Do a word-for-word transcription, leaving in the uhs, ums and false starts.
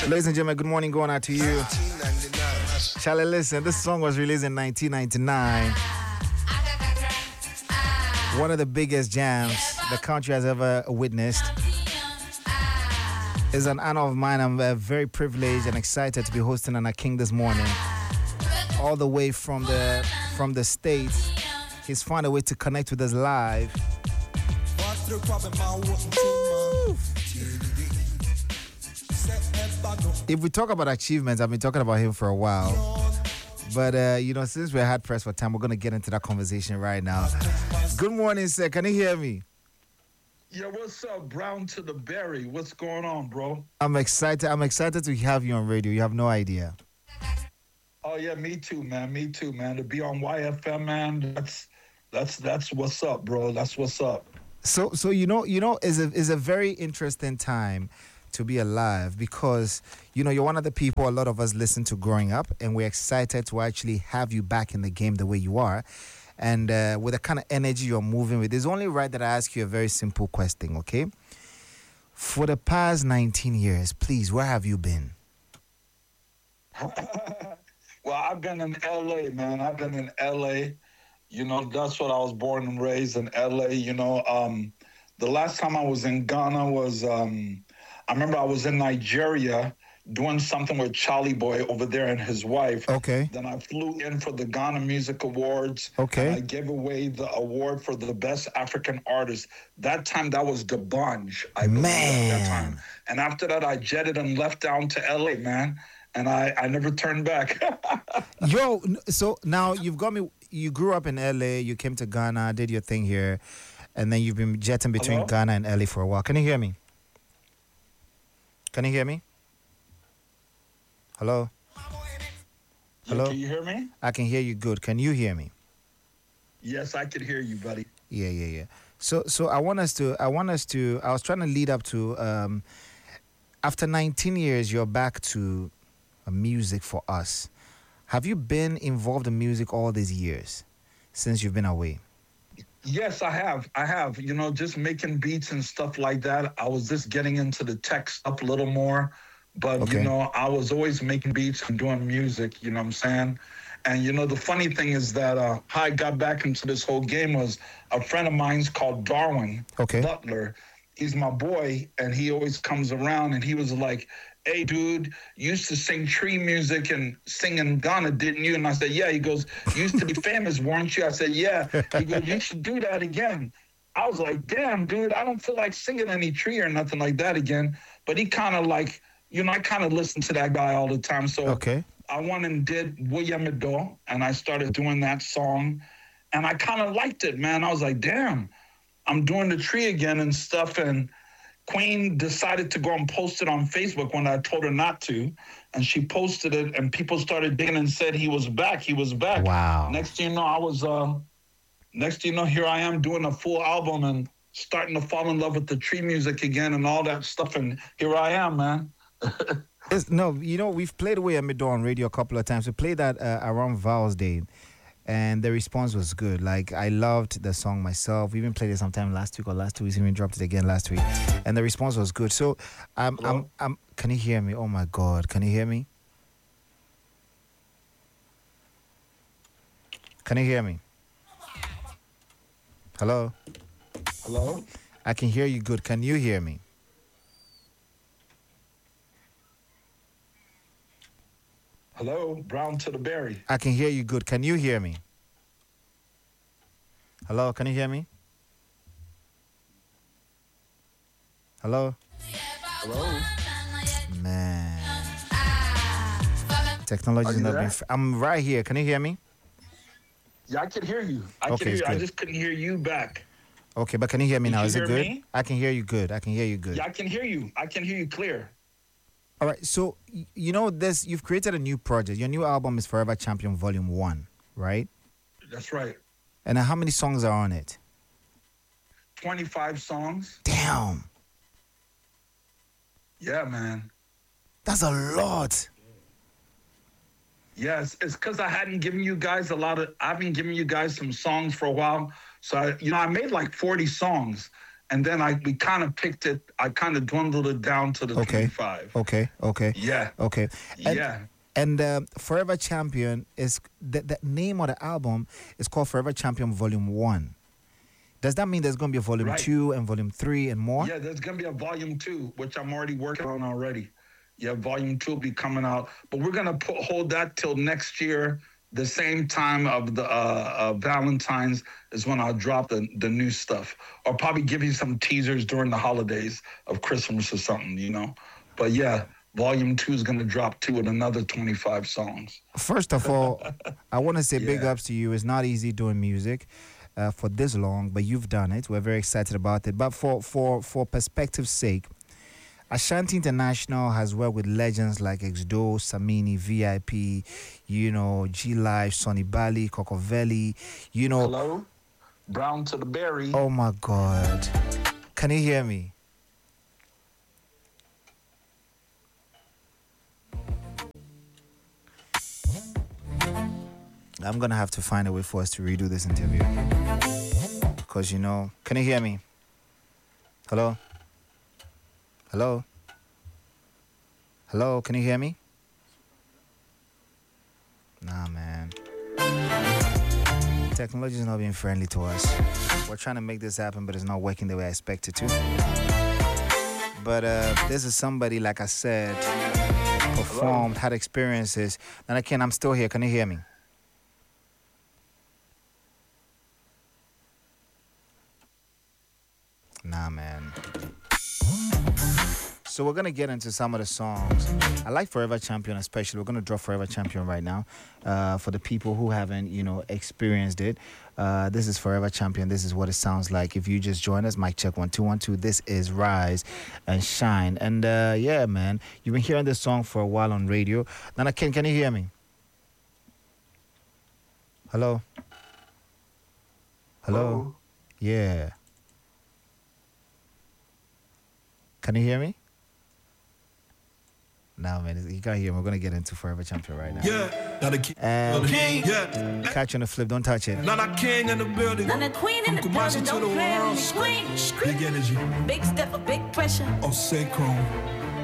Ladies and gentlemen, good morning going out to you. Charlie, listen, this song was released in nineteen ninety-nine. One of the biggest jams the country has ever witnessed. It's an honor of mine. I'm uh, very privileged and excited to be hosting Anna King this morning. All the way from the from the States. He's found a way to connect with us live. If we talk about achievements, I've been talking about him for a while. But, uh, you know, since we're hard pressed for time, we're going to get into that conversation right now. Good morning, sir. Can you hear me? Yeah, what's up, Brown to the Berry? What's going on, bro? I'm excited. I'm excited to have you on radio. You have no idea. Oh, yeah, me too, man. Me too, man. To be on Y F M, man, that's that's that's what's up, bro. That's what's up. So, so you know, you know, is a is a very interesting time to be alive because, you know, you're one of the people a lot of us listen to growing up, and we're excited to actually have you back in the game the way you are. And uh, with the kind of energy you're moving with, it's only right that I ask you a very simple question, okay? For the past nineteen years, please, where have you been? Well, I've been in L A, man. I've been in L A. You know, that's what I was born and raised in L A. You know, um, the last time I was in Ghana was, um, I remember I was in Nigeria doing something with Charlie Boy over there and his wife. Okay. Then I flew in for the Ghana Music Awards. Okay. And I gave away the award for the best African artist. That time, that was D'banj, I believe, Man. at that time. And after that, I jetted and left down to L A, man. And I, I never turned back. Yo, so now you've got me, you grew up in L A, you came to Ghana, did your thing here, and then you've been jetting between Hello? Ghana and L A for a while. Can you hear me? Can you hear me? Hello? Hello? Can you hear me? I can hear you good. Can you hear me? Yes, I could hear you, buddy. Yeah, yeah, yeah. So, so I want us to. I want us to. I was trying to lead up to. Um, after nineteen years, you're back to uh, music for us. Have you been involved in music all these years since you've been away? Yes, I have. I have. You know, just making beats and stuff like that. I was just getting into the tech stuff a little more. But, Okay. you know, I was always making beats and doing music, you know what I'm saying? And, you know, the funny thing is that uh, how I got back into this whole game was a friend of mine's called Darwin Okay. Butler. He's my boy, and he always comes around, and he was like, hey, dude, you used to sing tree music and sing in Ghana, didn't you? And I said, yeah. He goes, you used to be famous, weren't you? I said, yeah. He goes, you should do that again. I was like, damn, dude, I don't feel like singing any tree or nothing like that again. But he kind of like, you know, I kind of listen to that guy all the time. So Okay. I went and did William Ado, and I started doing that song. And I kind of liked it, man. I was like, damn, I'm doing the tree again and stuff. And Queen decided to go and post it on Facebook when I told her not to. And she posted it, and people started digging and said he was back. He was back. Wow. Next thing you know, I was, uh, next thing you know, here I am doing a full album and starting to fall in love with the tree music again and all that stuff. And here I am, man. It's, no, you know, we've played Way Amido on radio a couple of times. We played that uh, around Val's Day, and the response was good. Like, I loved the song myself. We even played it sometime last week or last two weeks, and we dropped it again last week, and the response was good. So, um, I'm, I'm, can you hear me? Oh my God, can you hear me? Can you hear me? Hello? Hello? I can hear you good. Can you hear me? Hello? Brown to the Berry. I can hear you good. Can you hear me? Hello, can you hear me? Hello? Hello? Man. Technology is Are you not there? being. F- I'm right here. Can you hear me? Yeah, I could hear you. I Okay, could hear it's you. I good. just couldn't hear you back. Okay, but can you hear me Did now? you Is it hear good? me? I can hear you good. I can hear you good. Yeah, I can hear you. I can hear you clear. All right. So y- you know this. You've created a new project. Your new album is Forever Champion Volume One, right? That's right. And how many songs are on it? twenty-five songs. Damn, Yeah, man. that's a lot. Yes, it's because I hadn't given you guys a lot of. I've been giving you guys some songs for a while. So I, you know, I made like forty songs, and then I we kind of picked it. I kind of dwindled it down to the Okay. twenty-five. Okay, okay, Yeah, okay. And, yeah. And uh, Forever Champion is the, the name of the album is called Forever Champion Volume One. Does that mean there's going to be a Volume Right. Two and Volume Three and more? Yeah, there's gonna be a volume two, which I'm already working on already. Yeah, volume two will be coming out, but we're gonna put, hold that till next year. The same time of the uh, uh, Valentine's is when I'll drop the, the new stuff. Or probably give you some teasers during the holidays of Christmas or something, you know. But yeah, volume two is gonna drop too with another twenty-five songs. First of all, I want to say big Yeah. ups to you. It's not easy doing music uh, for this long, but you've done it. We're very excited about it. But for for for perspective's sake, Ashanti International has worked with legends like Exdo, Samini, V I P, you know, G Live, Sonny Bali, Cocovelli, you know. Hello? Brown to the berry. Oh my God. Can you hear me? I'm going to have to find a way for us to redo this interview. Because, you know, can you hear me? Hello? Hello? Hello, can you hear me? Nah, man. Technology is not being friendly to us. We're trying to make this happen, but it's not working the way I expect it to. But uh, this is somebody, like I said, performed, had experiences. And again, I'm still here. Can you hear me? Nah, man. So we're going to get into some of the songs. I like Forever Champion especially. We're going to drop Forever Champion right now uh, for the people who haven't, you know, experienced it. Uh, this is Forever Champion. This is what it sounds like. If you just join us, mic check one two one two. This is Rise and Shine. And uh, yeah, man, you've been hearing this song for a while on radio. Nana Ken, can you hear me? Hello? Hello? Hello? Yeah. Can you hear me? No, man, you can't hear me. We're going to get into Forever Champion right now. Yeah, not a king. And king. Yeah, catch you on the flip. Don't touch it. not a king in the building. I'm the queen in the From building, Kumasi to don't the play world. with me, queen. Big energy. Big step of big pressure. Oh, say chrome.